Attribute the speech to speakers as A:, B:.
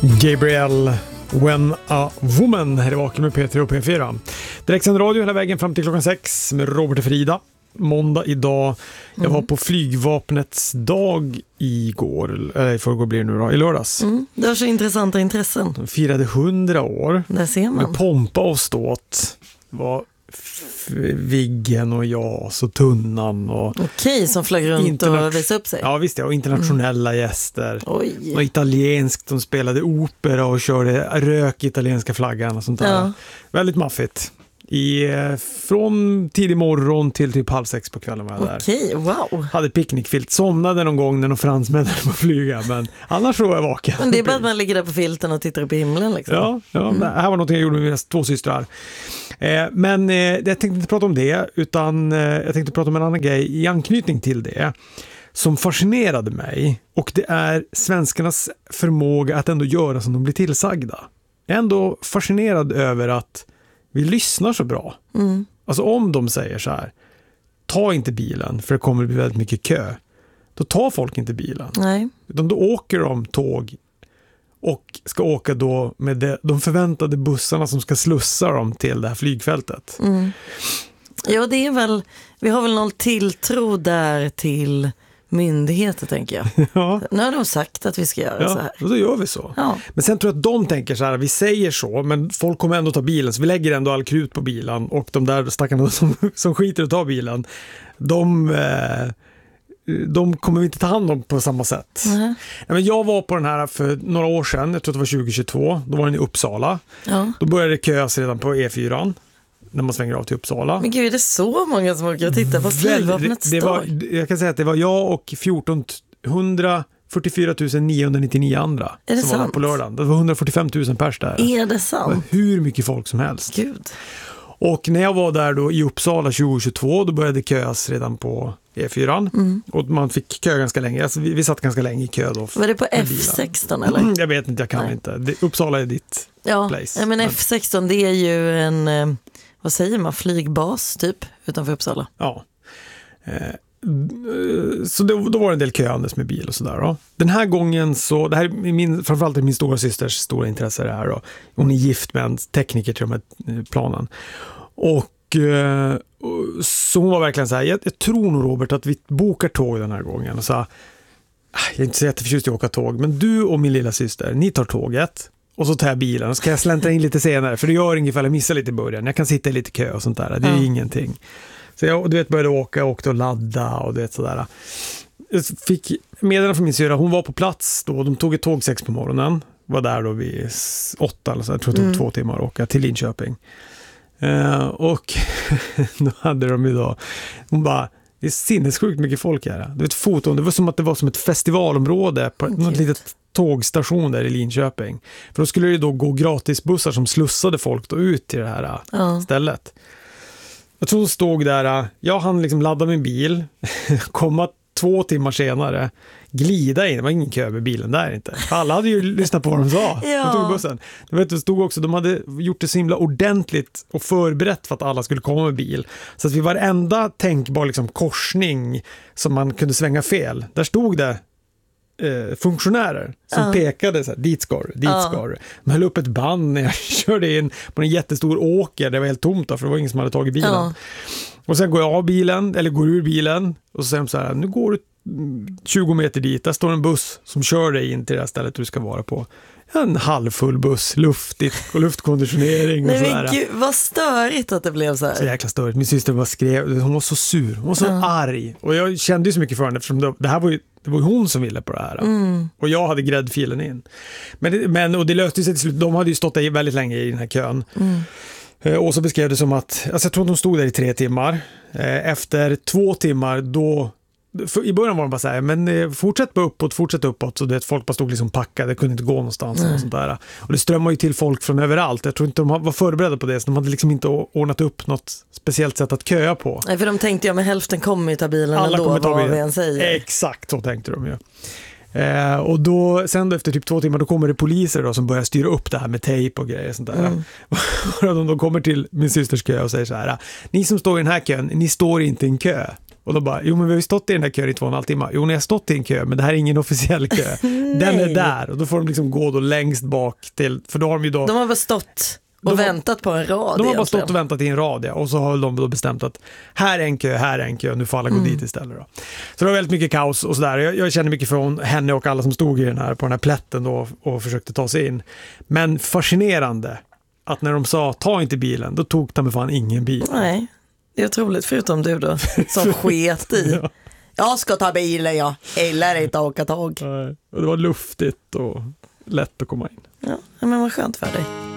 A: Gabriel, When a Woman här i Vaken med P3 och P4. Direktsänd radio hela vägen fram till klockan 6 med Robert och Frida. Måndag idag. Jag var på flygvapnets dag igår, eller i förrgår blir det nu då, i lördags.
B: Det var så intressanta intressen.
A: De firade 100 år.
B: Där ser man.
A: Med pompa och ståt. Det var Viggen och JAS och Tunnan.
B: Okej, som flög runt och visade upp sig.
A: Ja visst, och internationella gäster.
B: Oj.
A: Och italienskt, de spelade opera och körde rök italienska flaggan och sånt där.
B: Ja.
A: Väldigt maffigt. Från tidig morgon till typ 5:30 på kvällen var jag där.
B: Okej, wow.
A: Hade picknickfilt, somnade någon gång när de fransmännen var flyga, men annars var jag vaken.
B: Men det är bara att man ligger där på filten och tittar upp i himlen liksom.
A: Ja, det här var något jag gjorde med mina 2 systrar. Men jag tänkte inte prata om det, utan jag tänkte prata om en annan grej i anknytning till det som fascinerade mig, och det är svenskarnas förmåga att ändå göra som de blir tillsagda. Jag är ändå fascinerad över att vi lyssnar så bra. Alltså om de säger så här: ta inte bilen för det kommer bli väldigt mycket kö. Då tar folk inte bilen.
B: Nej.
A: Utan då åker de tåg och ska åka då med de förväntade bussarna som ska slussa dem till det här flygfältet.
B: Ja, det är väl, vi har väl någon tilltro där till myndigheter, tänker jag.
A: Ja.
B: Nu har de sagt att vi ska göra så här.
A: Ja, då gör vi så.
B: Ja.
A: Men sen tror jag att de tänker så här: vi säger så, men folk kommer ändå ta bilen, så vi lägger ändå all krut på bilen, och de där stackarna som skiter att ta bilen, de kommer vi inte ta hand om på samma sätt. Nej, men jag var på den här för några år sedan, jag tror det var 2022, då var den i Uppsala. Ja. Då började det köas redan på E4 när man svänger av till Uppsala.
B: Men gud, är det så många som åker och tittar på flygvapnets dag?
A: Jag kan säga att det var jag och 144 999 andra som var där på lördagen. Det var 145 000 pers där.
B: Är det sant?
A: Det var hur mycket folk som helst.
B: Gud.
A: Och när jag var där då i Uppsala 2022, då började det köas redan på E4. Och man fick kö ganska länge. Alltså vi satt ganska länge i kö då.
B: Var det på F16 eller?
A: Jag vet inte, jag kan inte. Uppsala är ditt place.
B: Ja, men F16 det är ju en, vad säger man, flygbas typ utanför Uppsala.
A: Ja. Så då var det en del köandes med bil och sådär då. Den här gången så, det här är framförallt min stora systers stora intresse det här då. Hon är gift med en tekniker till de här planen. Och så hon var verkligen så här: jag tror nog, Robert, att vi bokar tåg den här gången. Och så, jag är inte så jätteförtjust i att åka tåg, men du och min lilla syster, ni tar tåget. Och så tar jag bilen och så kan jag släntra in lite senare, för det gör inget ifall jag missar lite i början. Jag kan sitta i lite kö och sånt där, det är ingenting. Så jag började åkte och ladda och sådär. Jag fick meddelande från min syra, hon var på plats då, de tog ett tåg 6 på morgonen. Var där då vid 8 eller så, jag tror det tog 2 timmar att åka till Linköping. Och då hade de ju då, hon bara: det är sinnessjukt mycket folk här. Du vet, foton, det var som ett festivalområde på något litet tågstation där i Linköping. För då skulle det då gå gratisbussar som slussade folk då ut till det här stället. Jag tror hon stod där, jag hann liksom ladda min bil, komma 2 timmar senare, glida in, det var ingen kö med bilen där inte. Alla hade ju lyssnat på vad de sa. De tog bussen. Det stod också, de hade gjort det så himla ordentligt och förberett för att alla skulle komma med bil. Så att vid varenda tänkbar liksom korsning som man kunde svänga fel, där stod det funktionärer som pekade så här: dit ska du. De höll upp ett band när jag körde in på en jättestor åker, det var helt tomt då, för det var ingen som hade tagit bilen. Och sen går jag av bilen, eller går ur bilen, och så säger de så här: nu går du 20 meter dit, där står en buss som kör dig in till det här stället du ska vara på. En halvfull buss, luftigt och luftkonditionering och sådär.
B: Men gud, vad störigt att det blev så här.
A: Så jäkla störigt. Min syster bara skrev, hon var så sur, hon var så arg. Och jag kände ju så mycket för henne, eftersom det var ju hon som ville på det här. Och jag hade gräddfilen in. Och det löste sig till slut. De hade ju stått där väldigt länge i den här kön. Och så beskrev det som att, alltså jag tror att de stod där i 3 timmar. Efter 2 timmar då, i början var de bara så här: men fortsätt uppåt, så det folk bara stod liksom packade, kunde inte gå någonstans och sånt där. Och det strömmar ju till folk från överallt. Jag tror inte de var förberedda på det, så de hade liksom inte ordnat upp något speciellt sätt att köa på.
B: Nej, för de tänkte ju, men hälften kommer ju ta bilen
A: alla
B: ändå,
A: kommer ta bilen.
B: Vad vi än säger.
A: Exakt, så tänkte de ju. Och då, sen efter typ 2 timmar, då kommer det poliser då, som börjar styra upp det här med tejp och grejer och sånt där. Och de kommer till min systers kö och säger så här: ni som står i den här kön, ni står inte i en kö. Och då bara, jo men vi har ju stått i den här kön i 2,5 timmar. Jo, ni har stått i en kö, men det här är ingen officiell kö. Den är där och då får de liksom gå då längst bak till, för då har de ju då...
B: De har bara stått och väntat på en rad.
A: De har bara stått och väntat i en rad, ja. Och så har de då bestämt att här är en kö, nu får alla gå dit istället då. Så det var väldigt mycket kaos och sådär. Jag känner mycket från henne och alla som stod i på den här plätten då och försökte ta sig in. Men fascinerande att när de sa ta inte bilen, då tog de fan ingen bil.
B: Nej, det är otroligt, förutom du då som sket i.
A: Ja.
B: Jag ska ta bilen, jag gillar inte åka tåg.
A: Och det var luftigt och lätt att komma in.
B: Ja, men vad skönt för dig.